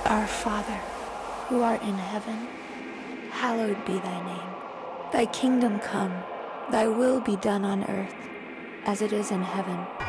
Our Father, who art in heaven, hallowed be thy name. Thy kingdom come, thy will be done on earth as it is in heaven.